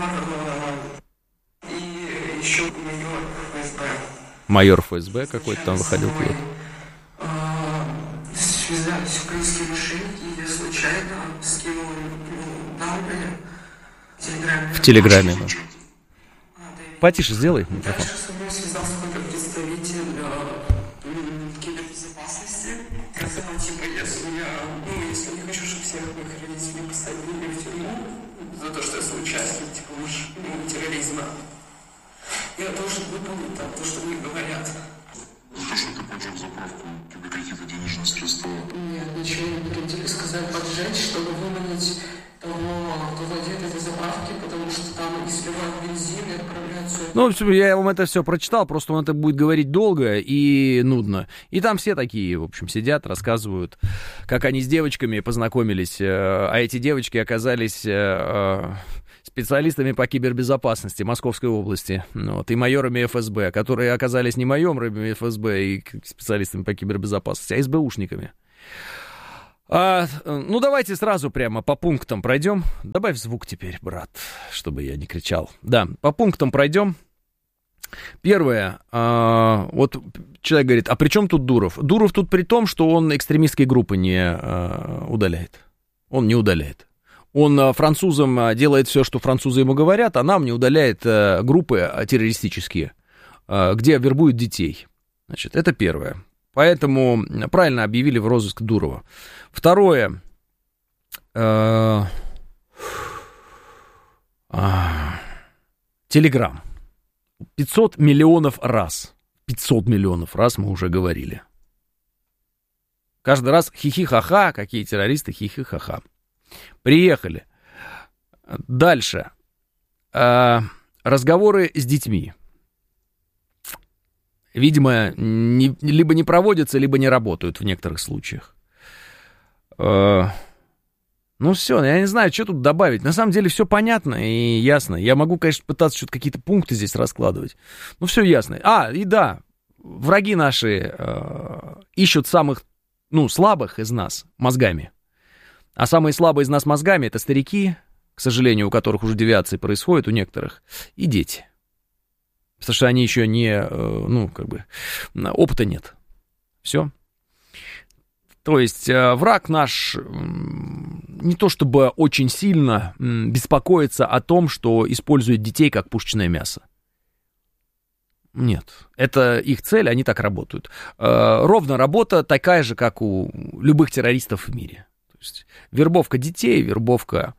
и еще майор ФСБ. Майор ФСБ какой-то там выходил. Связались с украинскими мошенники, я случайно скинул данные в Телеграме. Да. Потише сделай микрофон. Дальше со мной связался какой-то представитель кибербезопасности. Сказал, типа, если не хочу, чтобы всех моих родителей посадили в тюрьму за то, что я соучастник, терроризма. Я должен выполнить там то, что мне говорят. То, что ты поджег заправку, тебе какие-то денежные средства? Нет, ничего не передали, сказать поджечь, чтобы выманить того, кто владеет этой заправки, потому что там они сливают бензин и отправляют все. Ну, в общем, я вам это все прочитал, просто он это будет говорить долго и нудно. И там все такие, в общем, сидят, рассказывают, как они с девочками познакомились, а эти девочки оказались специалистами по кибербезопасности Московской области, вот, и майорами ФСБ, которые оказались не майорами ФСБ и специалистами по кибербезопасности, а СБУшниками. Ну, давайте сразу прямо по пунктам пройдем. Добавь звук теперь, брат, чтобы я не кричал. Да, по пунктам пройдем. Первое, вот человек говорит, а при чем тут Дуров? Дуров тут при том, что он экстремистские группы не удаляет. Он не удаляет. Он французам делает все, что французы ему говорят, а нам не удаляет группы террористические, где вербуют детей. Значит, это первое. Поэтому правильно объявили в розыск Дурова. Второе. Телеграм. 500 миллионов раз. 500 миллионов раз мы уже говорили. Каждый раз хихи-ха-ха, какие террористы, хихи-ха-ха. Приехали. Дальше. Разговоры с детьми. Видимо, либо не проводятся, либо не работают в некоторых случаях. Ну все, я не знаю, что тут добавить. На самом деле все понятно и ясно. Я могу, конечно, пытаться что-то какие-то пункты здесь раскладывать. Но все ясно. И да, враги наши ищут самых, слабых из нас мозгами. А самые слабые из нас мозгами — это старики, к сожалению, у которых уже девиации происходят, у некоторых, и дети. Потому что они еще не, опыта нет. Все. То есть враг наш не то чтобы очень сильно беспокоится о том, что использует детей как пушечное мясо. Нет, это их цель, они так работают. Ровно работа такая же, как у любых террористов в мире. То есть вербовка детей, вербовка...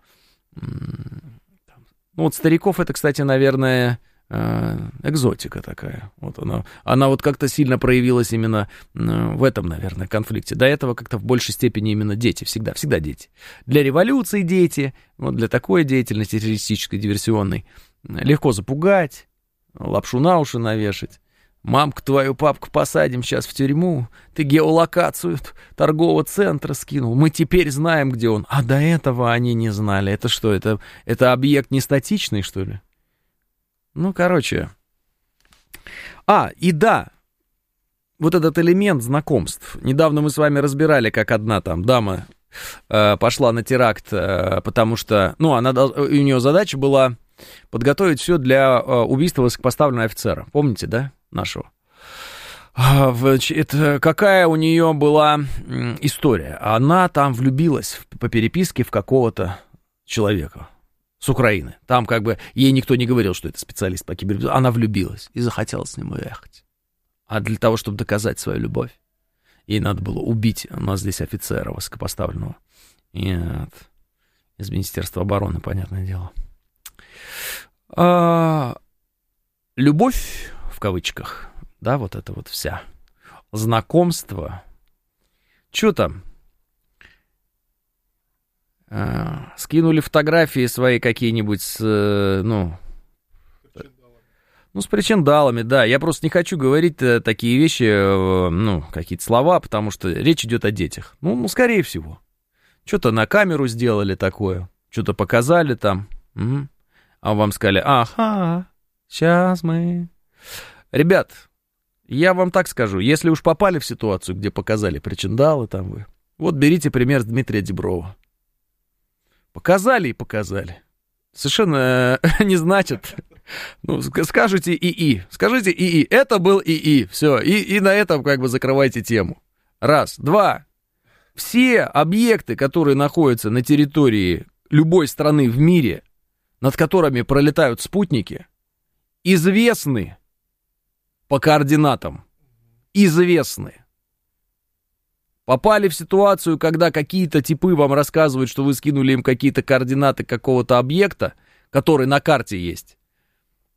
стариков это, кстати, наверное... экзотика такая. Вот она вот как-то сильно проявилась именно в этом, наверное, конфликте. До этого как-то в большей степени именно дети, всегда дети. Для революции дети, вот для такой деятельности террористической, диверсионной, легко запугать, лапшу на уши навешать. Мамку твою, папку посадим сейчас в тюрьму, ты геолокацию торгового центра скинул, мы теперь знаем, где он. А до этого они не знали. Это что, это объект не статичный, что ли? И да, вот этот элемент знакомств. Недавно мы с вами разбирали, как одна там дама пошла на теракт, потому что, у нее задача была подготовить все для убийства высокопоставленного офицера. Помните, да, нашего? Какая у нее была история? Она там влюбилась по переписке в какого-то человека с Украины. Там ей никто не говорил, что это специалист по кибербезопасности. Она влюбилась и захотела с ним уехать. А для того, чтобы доказать свою любовь, ей надо было убить у нас здесь офицера высокопоставленного. Нет. Из Министерства обороны, понятное дело. Любовь, в кавычках, да, вот это вот вся. Знакомство. Что там? Скинули фотографии свои какие-нибудь с причиндалами, да. Я просто не хочу говорить такие вещи, какие-то слова, потому что речь идет о детях. Скорее всего. Что-то на камеру сделали такое, что-то показали там. Угу. А вам сказали, ага, сейчас мы... Ребят, я вам так скажу, если уж попали в ситуацию, где показали причиндалы там вы, вот берите пример с Дмитрия Диброва. Показали и показали. Совершенно не значит. Скажите ИИ. Скажите ИИ. Это был ИИ. Все. И на этом закрывайте тему. Раз. Два. Все объекты, которые находятся на территории любой страны в мире, над которыми пролетают спутники, известны по координатам. Известны. Попали в ситуацию, когда какие-то типы вам рассказывают, что вы скинули им какие-то координаты какого-то объекта, который на карте есть.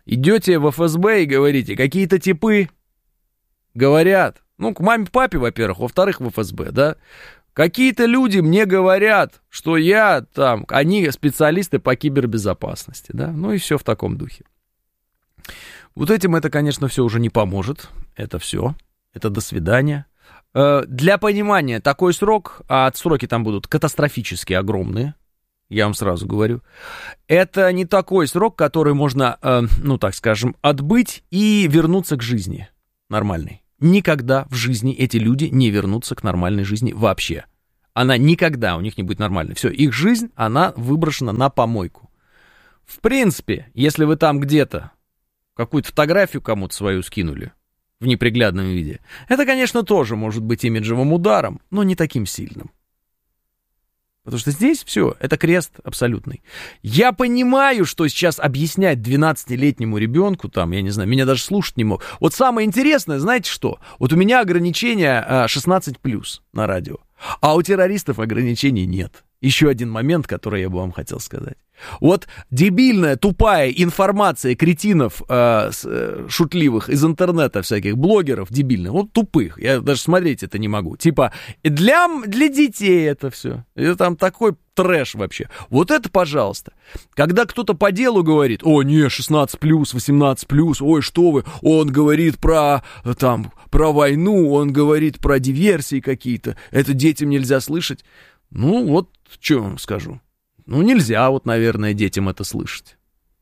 Идете в ФСБ и говорите, какие-то типы говорят, ну, к маме-папе, во-первых, во-вторых, в ФСБ, да, какие-то люди мне говорят, что я там, они специалисты по кибербезопасности, да, ну и все в таком духе. Вот этим это, конечно, все уже не поможет, это все, это до свидания. Для понимания, такой срок, а сроки там будут катастрофически огромные, я вам сразу говорю, это не такой срок, который можно, ну так скажем, отбыть и вернуться к жизни нормальной. Никогда в жизни эти люди не вернутся к нормальной жизни вообще. Она никогда у них не будет нормальной. Все, их жизнь, она выброшена на помойку. В принципе, если вы там где-то какую-то фотографию кому-то свою скинули в неприглядном виде, это, конечно, тоже может быть имиджевым ударом, но не таким сильным. Потому что здесь все, это крест абсолютный. Я понимаю, что сейчас объяснять 12-летнему ребенку, там, я не знаю, меня даже слушать не мог. Вот самое интересное, знаете что? Вот у меня ограничение 16+ на радио, а у террористов ограничений нет. Еще один момент, который я бы вам хотел сказать. Вот дебильная, тупая информация кретинов шутливых из интернета, всяких блогеров дебильных, вот тупых, я даже смотреть это не могу. Типа, для детей это все. Это там такой трэш вообще. Вот это, пожалуйста. Когда кто-то по делу говорит, о, не, 16+, 18+, ой, что вы, он говорит про войну, он говорит про диверсии какие-то, это детям нельзя слышать. Ну, вот, что вам скажу. Ну, нельзя, вот, наверное, детям это слышать.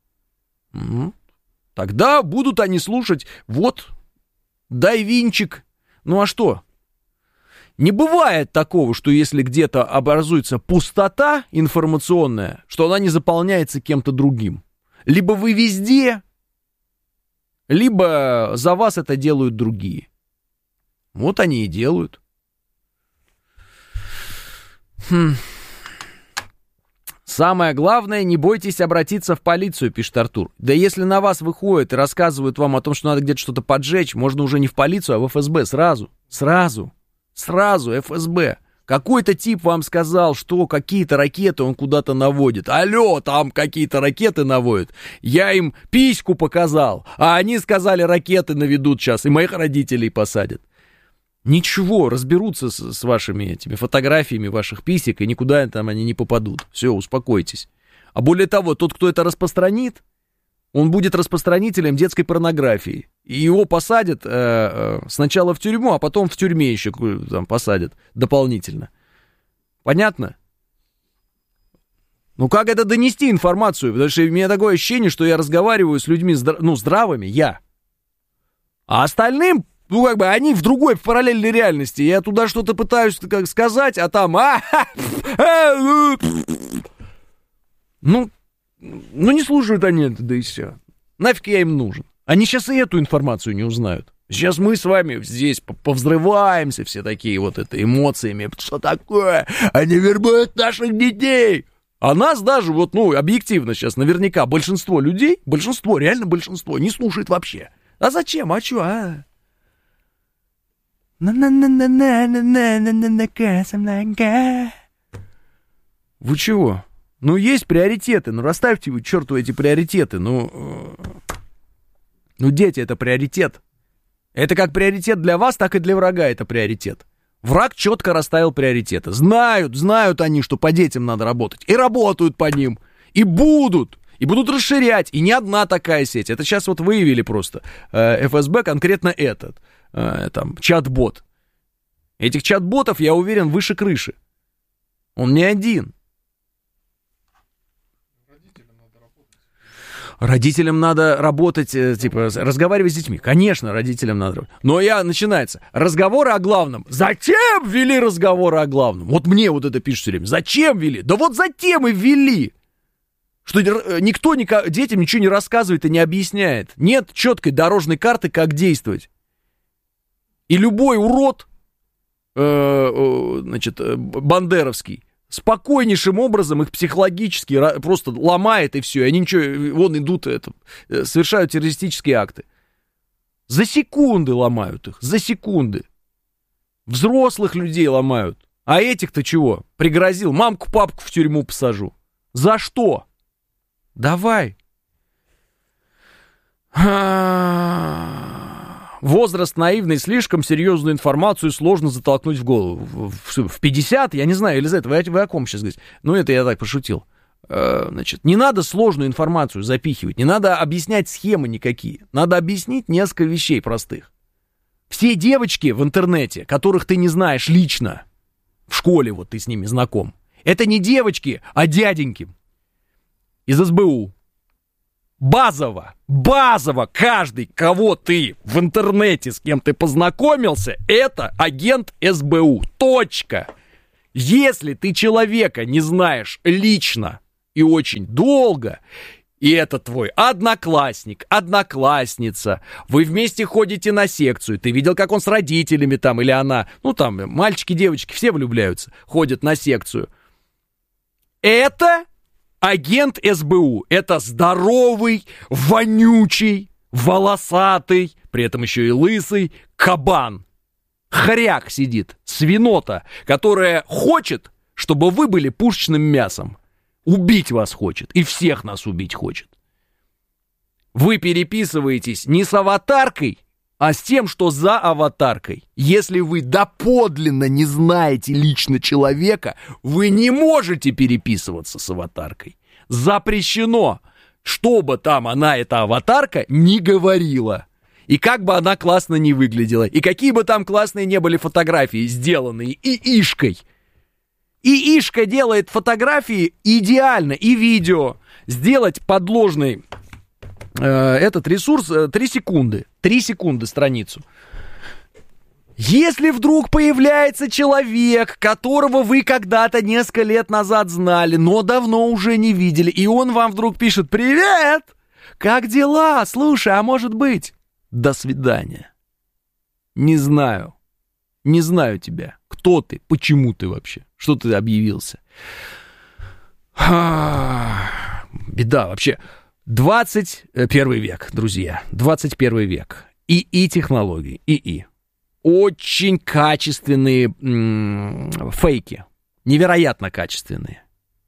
Тогда будут они слушать, вот, дай винчик. Ну, а что? Не бывает такого, что если где-то образуется пустота информационная, что она не заполняется кем-то другим. Либо вы везде, либо за вас это делают другие. Вот они и делают. Самое главное, не бойтесь обратиться в полицию, пишет Артур. Да если на вас выходят и рассказывают вам о том, что надо где-то что-то поджечь, можно уже не в полицию, а в ФСБ сразу ФСБ. Какой-то тип вам сказал, что какие-то ракеты он куда-то наводит. Алло, там какие-то ракеты наводят. Я им письку показал, а они сказали, ракеты наведут сейчас, и моих родителей посадят. Ничего, разберутся с вашими этими фотографиями ваших писек, и никуда там они не попадут. Все, успокойтесь. А более того, тот, кто это распространит, он будет распространителем детской порнографии. И его посадят сначала в тюрьму, а потом в тюрьме еще там посадят дополнительно. Понятно? Ну как это донести информацию? Потому что у меня такое ощущение, что я разговариваю с людьми здравыми, я. А остальным... Ну, как бы, они в другой, в параллельной реальности. Я туда что-то пытаюсь как сказать, а там... Ну, не слушают они это, да и все. Нафиг я им нужен. Они сейчас и эту информацию не узнают. Сейчас мы с вами здесь повзрываемся все такие вот это эмоциями. Что такое? Они вербуют наших детей. А нас даже, вот, ну, объективно сейчас наверняка большинство людей, реально большинство, не слушает вообще. А зачем? А что, а? Вы чего? Ну, есть приоритеты, ну, расставьте вы, черту, эти приоритеты, ну, дети, это приоритет. Это как приоритет для вас, так и для врага это приоритет. Враг четко расставил приоритеты. Знают они, что по детям надо работать, и работают по ним, и будут расширять, и не одна такая сеть. Это сейчас вот выявили просто ФСБ, конкретно этот. Там, чат-бот. Этих чат-ботов, я уверен, выше крыши. Он не один. Родителям надо работать, типа, разговаривать с детьми. Конечно, родителям надо работать. Но начинается. Разговоры о главном. Зачем ввели разговоры о главном? Вот мне вот это пишут все время. Зачем ввели? Да вот затем и ввели. Что никто детям ничего не рассказывает и не объясняет. Нет четкой дорожной карты, как действовать. И любой урод, бандеровский, спокойнейшим образом их психологически просто ломает, и все. И они ничего, вон идут, совершают террористические акты. За секунды ломают их, за секунды. Взрослых людей ломают. А этих-то чего? Пригрозил, мамку-папку в тюрьму посажу. За что? Давай. Возраст наивный, слишком серьезную информацию сложно затолкнуть в голову. В 50, я не знаю, Елизавета, вы о ком сейчас говорите? Ну, это я так пошутил. Значит, не надо сложную информацию запихивать, не надо объяснять схемы никакие. Надо объяснить несколько вещей простых. Все девочки в интернете, которых ты не знаешь лично, в школе вот ты с ними знаком, это не девочки, а дяденьки из СБУ. Базово, каждый, кого ты в интернете, с кем ты познакомился, это агент СБУ. Точка. Если ты человека не знаешь лично и очень долго, и это твой одноклассник, одноклассница, вы вместе ходите на секцию, ты видел, как он с родителями там, или она, ну там, мальчики, девочки, все влюбляются, ходят на секцию. Это агент СБУ. Это здоровый, вонючий, волосатый, при этом еще и лысый кабан. Хряк сидит, свинота, которая хочет, чтобы вы были пушечным мясом. Убить вас хочет, и всех нас убить хочет. Вы переписываетесь не с аватаркой, а с тем, что за аватаркой. Если вы доподлинно не знаете лично человека, вы не можете переписываться с аватаркой. Запрещено, чтобы там она, эта аватарка, не говорила. И как бы она классно не выглядела, и какие бы там классные не были фотографии, сделанные ИИшкой. ИИшка делает фотографии идеально, и видео. Сделать подложный этот ресурс 3 секунды. 3 секунды страницу. Если вдруг появляется человек, которого вы когда-то несколько лет назад знали, но давно уже не видели, и он вам вдруг пишет: «Привет! Как дела? Слушай, а может быть?» До свидания. Не знаю. Не знаю тебя. Кто ты? Почему ты вообще? Что ты объявился? Беда вообще. 21 век, друзья. 21 век. ИИ технологии. ИИ. Очень качественные фейки. Невероятно качественные.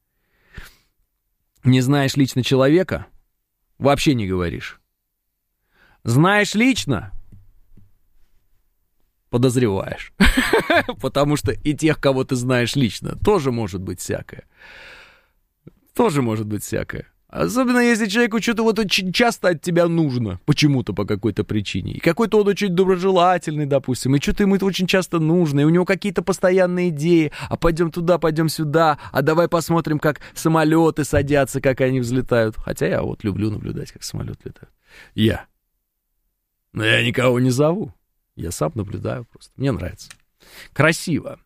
Не знаешь лично человека? Вообще не говоришь. Знаешь лично? Подозреваешь. Потому что и тех, кого ты знаешь лично, тоже может быть всякое. Тоже может быть всякое. Особенно если человеку что-то вот очень часто от тебя нужно, почему-то по какой-то причине. И какой-то он очень доброжелательный, допустим, и что-то ему это очень часто нужно, и у него какие-то постоянные идеи, а пойдем туда, пойдем сюда, а давай посмотрим, как самолеты садятся, как они взлетают. Хотя я вот люблю наблюдать, как самолеты летают. Но я никого не зову. Я сам наблюдаю просто. Мне нравится. Красиво.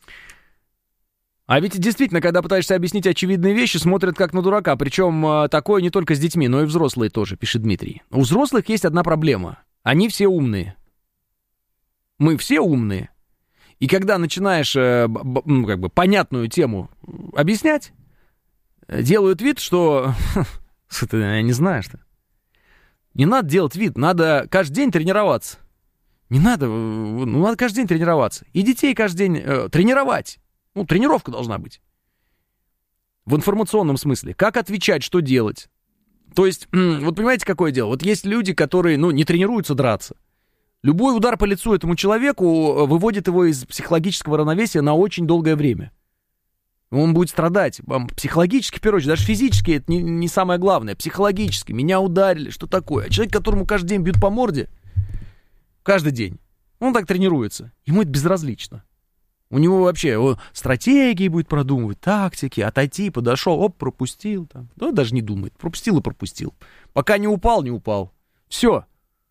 А ведь действительно, когда пытаешься объяснить очевидные вещи, смотрят как на дурака. Причем такое не только с детьми, но и взрослые тоже, пишет Дмитрий. У взрослых есть одна проблема. Они все умные. Мы все умные. И когда начинаешь как бы понятную тему объяснять, делают вид, что... Ты не знаешь, что... Не надо делать вид, надо каждый день тренироваться. Не надо, надо каждый день тренироваться. И детей каждый день тренировать. Тренировка должна быть. В информационном смысле. Как отвечать, что делать. То есть, вот понимаете, какое дело? Вот есть люди, которые, не тренируются драться. Любой удар по лицу этому человеку выводит его из психологического равновесия на очень долгое время. Он будет страдать. Психологически, в первую очередь, даже физически это не самое главное. Психологически. Меня ударили, что такое? А человек, которому каждый день бьют по морде, каждый день, он так тренируется. Ему это безразлично. У него вообще стратегии будет продумывать, тактики, отойти, подошел, пропустил. Там. Да, даже не думает. Пропустил и пропустил. Пока не упал, не упал. Все.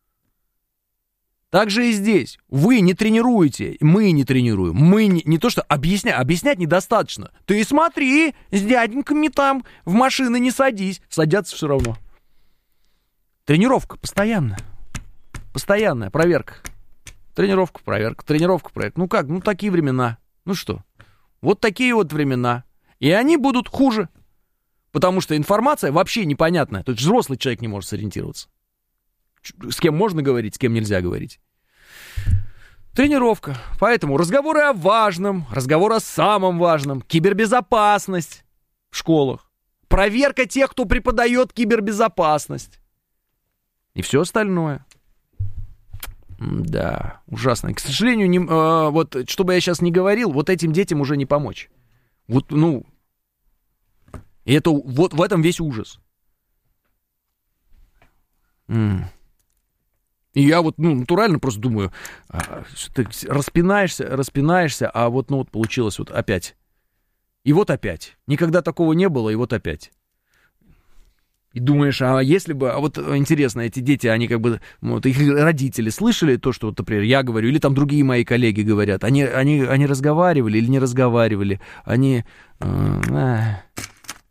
Так же и здесь. Вы не тренируете, мы не тренируем. Мы не то что объяснять недостаточно. Ты смотри, с дяденьками там в машины не садись. Садятся все равно. Тренировка постоянная. Постоянная проверка. Тренировка, проверка, тренировка, проверка. Такие времена. Что? Вот такие вот времена. И они будут хуже. Потому что информация вообще непонятная. То есть взрослый человек не может сориентироваться. С кем можно говорить, с кем нельзя говорить. Тренировка. Поэтому разговоры о важном, разговоры о самом важном. Кибербезопасность в школах. Проверка тех, кто преподает кибербезопасность. И все остальное. Да, ужасно. К сожалению, вот что бы я сейчас ни говорил, вот этим детям уже не помочь. Вот, ну, и это вот в этом весь ужас. И я вот, ну, натурально просто думаю, что ты распинаешься, а вот, ну, вот получилось вот опять. И вот опять. Никогда такого не было, и вот опять. И думаешь, а если бы, а вот интересно, эти дети, они как бы, вот их родители слышали то, что, вот, например, я говорю, или там другие мои коллеги говорят, они разговаривали или не разговаривали, они...